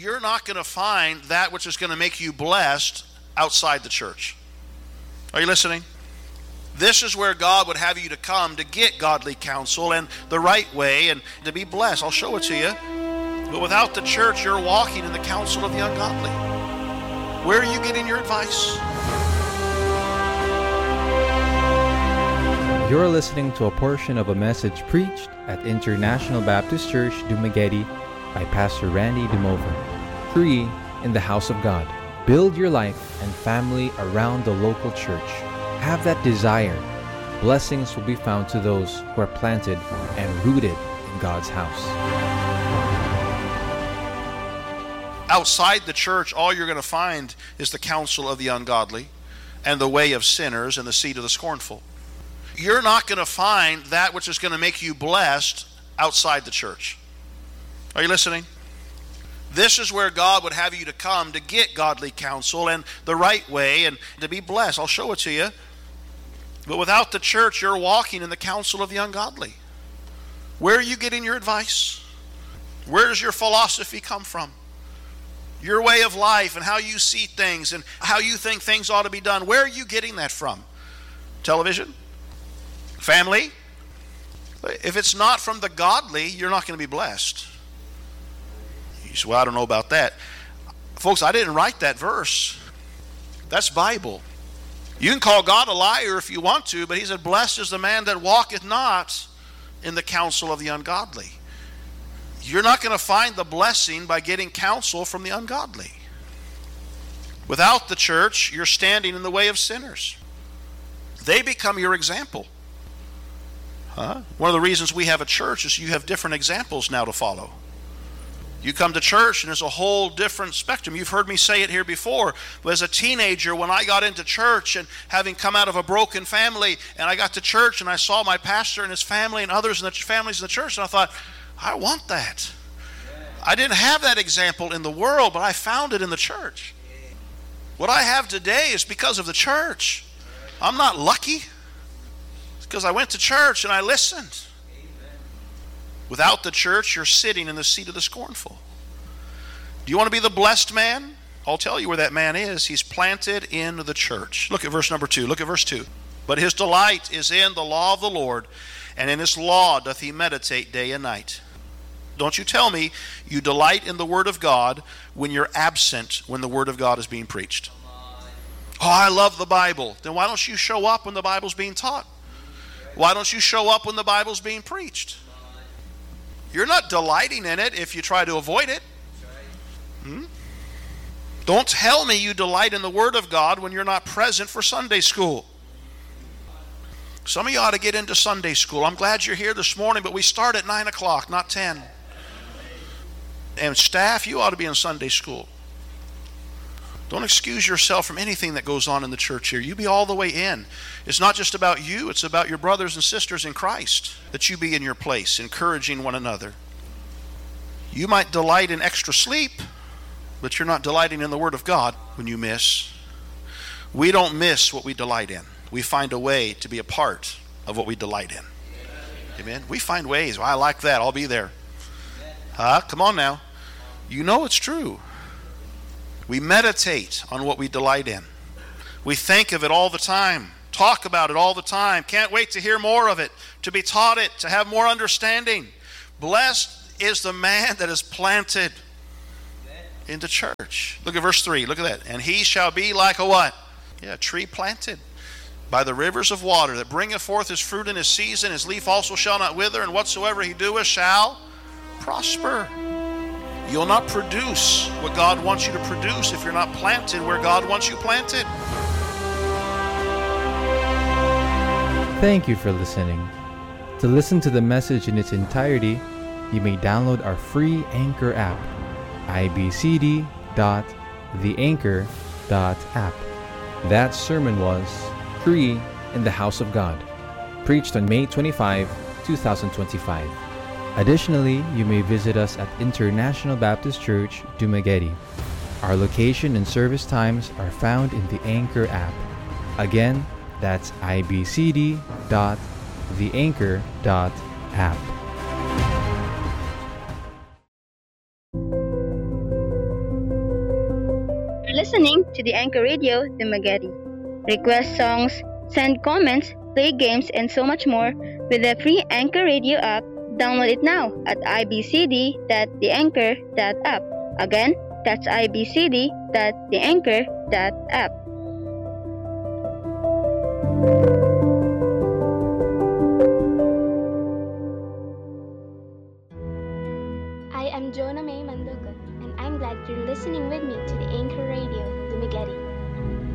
you're not going to find that which is going to make you blessed outside the church. Are you listening? This is where God would have you to come to get godly counsel and the right way and to be blessed. I'll show it to you. But without the church, you're walking in the counsel of the ungodly. Where are you getting your advice? You're listening to a portion of a message preached at International Baptist Church, Dumaguete by Pastor Randy Dumover. 3 in the house of God. Build your life and family around the local church. Have that desire. Blessings will be found to those who are planted and rooted in God's house. Outside the church, all you're going to find is the counsel of the ungodly and the way of sinners and the seat of the scornful. You're not going to find that which is going to make you blessed outside the church. Are you listening? This is where God would have you to come to get godly counsel and the right way and to be blessed. I'll show it to you. But without the church, you're walking in the counsel of the ungodly. Where are you getting your advice? Where does your philosophy come from? Your way of life and how you see things and how you think things ought to be done. Where are you getting that from? Television? Family? If it's not from the godly, you're not going to be blessed. You say, well, I don't know about that. Folks, I didn't write that verse. That's Bible. You can call God a liar if you want to, but he said, blessed is the man that walketh not in the counsel of the ungodly. You're not going to find the blessing by getting counsel from the ungodly. Without the church, you're standing in the way of sinners. They become your example. One of the reasons we have a church is you have different examples now to follow. You come to church and there's a whole different spectrum. You've heard me say it here before, but as a teenager, when I got into church and having come out of a broken family, and I got to church and I saw my pastor and his family and others in the families in the church, and I thought, I want that. I didn't have that example in the world, but I found it in the church. What I have today is because of the church. I'm not lucky. It's because I went to church and I listened. Without the church, you're sitting in the seat of the scornful. Do you want to be the blessed man? I'll tell you where that man is. He's planted in the church. Look at verse number 2. Look at verse 2. But his delight is in the law of the Lord, and in his law doth he meditate day and night. Don't you tell me you delight in the word of God when you're absent when the word of God is being preached. Oh, I love the Bible. Then why don't you show up when the Bible's being taught? Why don't you show up when the Bible's being preached? You're not delighting in it if you try to avoid it. Don't tell me you delight in the Word of God when you're not present for Sunday school. Some of you ought to get into Sunday school. I'm glad you're here this morning, but we start at 9 o'clock, not 10. And staff, you ought to be in Sunday school. Don't excuse yourself from anything that goes on in the church here. You be all the way in. It's not just about you, it's about your brothers and sisters in Christ, that you be in your place, encouraging one another. You might delight in extra sleep, but you're not delighting in the Word of God when you miss. We don't miss what we delight in. We find a way to be a part of what we delight in. Amen? We find ways. Well, I like that. I'll be there. Come on now. You know it's true. We meditate on what we delight in. We think of it all the time. Talk about it all the time. Can't wait to hear more of it, to be taught it, to have more understanding. Blessed is the man that is planted in the church. Look at verse 3. Look at that. And he shall be like a what? A tree planted by the rivers of water, that bringeth forth his fruit in his season. His leaf also shall not wither, and whatsoever he doeth shall prosper. You'll not produce what God wants you to produce if you're not planted where God wants you planted. Thank you for listening. To listen to the message in its entirety, you may download our free Anchor app, ibcd.theanchor.app. That sermon was 3 in the House of God, preached on May 25, 2025. Additionally, you may visit us at International Baptist Church, Dumaguete. Our location and service times are found in the Anchor app. Again, that's ibcd.theanchor.app. listening to the Anchor Radio Dumaguete. Request songs, send comments, play games, and so much more with the free Anchor Radio app. Download it now at ibcd.theanchor.app. Again, that's ibcd.theanchor.app. I am Jonah May Manduka, and I'm glad you're listening with me to the Anchor Radio, Dumaguete.